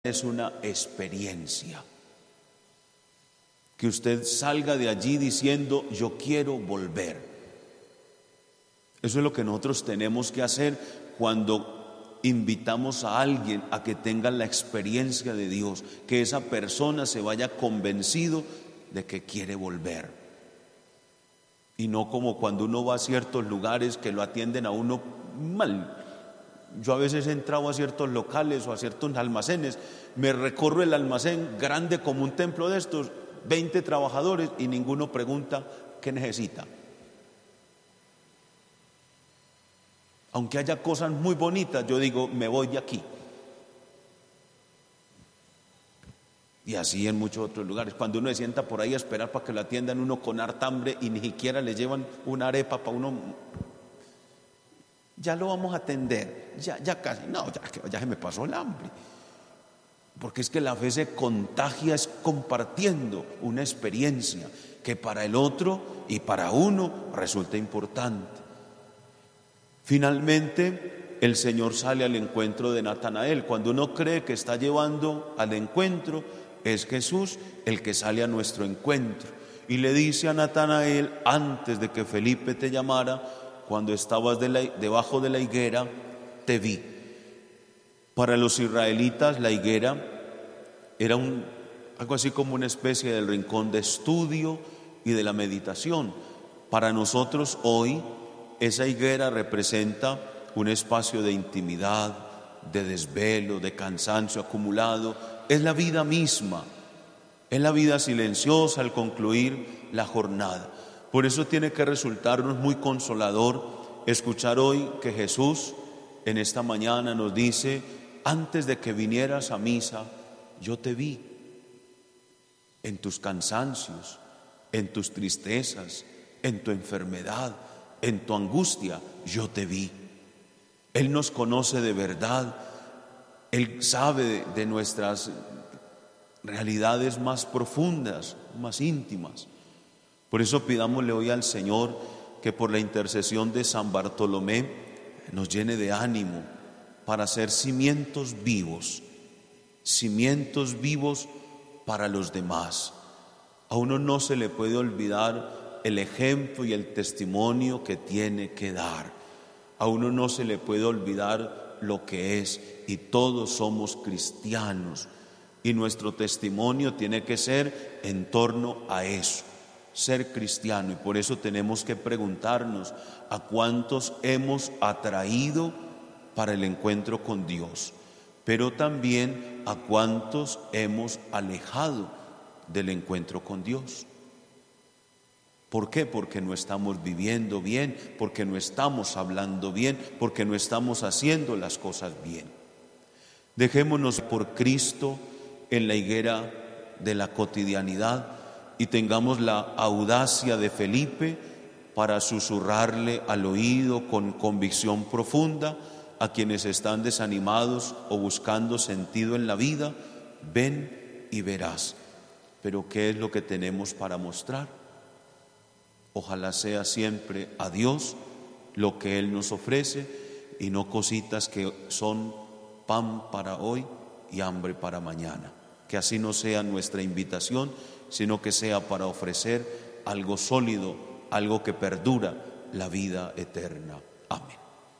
es una experiencia. Que usted salga de allí diciendo: yo quiero volver. Eso es lo que nosotros tenemos que hacer cuando invitamos a alguien a que tenga la experiencia de Dios, que esa persona se vaya convencido de que quiere volver. Y no como cuando uno va a ciertos lugares que lo atienden a uno mal. Yo a veces he entrado a ciertos locales o a ciertos almacenes, me recorro el almacén grande como un templo de estos, 20 trabajadores, y ninguno pregunta qué necesita. Aunque haya cosas muy bonitas, yo digo: me voy de aquí. Y así en muchos otros lugares. Cuando uno se sienta por ahí a esperar para que lo atiendan, uno con harta hambre y ni siquiera le llevan una arepa para uno. Ya lo vamos a atender, ya casi, no, ya se me pasó el hambre. Porque es que la fe se contagia es compartiendo una experiencia que para el otro y para uno resulta importante. Finalmente, el Señor sale al encuentro de Natanael. Cuando uno cree que está llevando al encuentro, es Jesús el que sale a nuestro encuentro. Y le dice a Natanael, antes de que Felipe te llamara, cuando estabas debajo de la higuera, te vi. Para los israelitas la higuera era algo así como una especie del rincón de estudio y de la meditación. Para nosotros hoy esa higuera representa un espacio de intimidad, de desvelo, de cansancio acumulado. Es la vida misma, es la vida silenciosa al concluir la jornada. Por eso tiene que resultarnos muy consolador escuchar hoy que Jesús en esta mañana nos dice: antes de que vinieras a misa, yo te vi en tus cansancios, en tus tristezas, en tu enfermedad, en tu angustia, yo te vi. Él nos conoce de verdad, Él sabe de nuestras realidades más profundas, más íntimas. Por eso pidámosle hoy al Señor que por la intercesión de San Bartolomé nos llene de ánimo para ser cimientos vivos para los demás. A uno no se le puede olvidar el ejemplo y el testimonio que tiene que dar. A uno no se le puede olvidar lo que es, y todos somos cristianos, y nuestro testimonio tiene que ser en torno a eso, ser cristiano. Y por eso tenemos que preguntarnos: ¿a cuántos hemos atraído para el encuentro con Dios? Pero también ¿a cuántos hemos alejado del encuentro con Dios? ¿Por qué? Porque no estamos viviendo bien, porque no estamos hablando bien, porque no estamos haciendo las cosas bien. Dejémonos por Cristo en la higuera de la cotidianidad y tengamos la audacia de Felipe para susurrarle al oído con convicción profunda a quienes están desanimados o buscando sentido en la vida: ven y verás. Pero ¿qué es lo que tenemos para mostrar? Ojalá sea siempre a Dios lo que Él nos ofrece y no cositas que son pan para hoy y hambre para mañana. Que así no sea nuestra invitación, sino que sea para ofrecer algo sólido, algo que perdura, la vida eterna. Amén.